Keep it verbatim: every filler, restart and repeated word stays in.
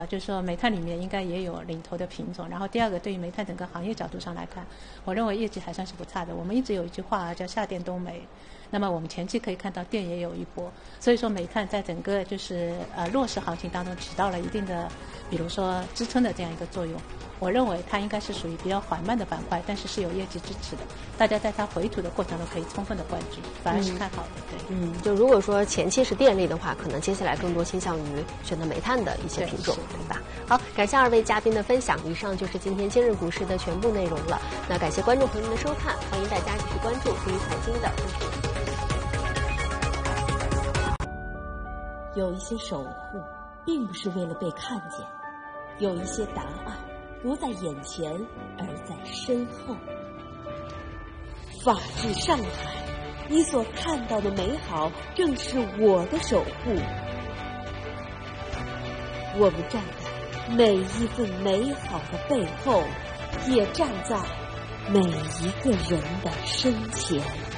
就是说煤炭里面应该也有领头的品种。然后第二个，对于煤炭整个行业角度上来看，我认为业绩还算是不差的。我们一直有一句话叫夏电冬煤，那么我们前期可以看到电也有一波，所以说煤炭在整个就是呃落实行情当中起到了一定的，比如说支撑的这样一个作用。我认为它应该是属于比较缓慢的板块，但是是有业绩支持的。大家在它回吐的过程中可以充分的关注，反而是看好的。对， 嗯，就如果说前期是电力的话，可能接下来更多倾向于选择煤炭的一些品种， 对, 对吧？好，感谢二位嘉宾的分享。以上就是今天今日股市的全部内容了。那感谢观众朋友们的收看，欢迎大家继续关注富裕财经的分析。 有一些守护，并不是为了被看见；有一些答案，不在眼前，而在身后。法治上海，你所看到的美好，正是我的守护。我们站在每一份美好的背后，也站在每一个人的身前。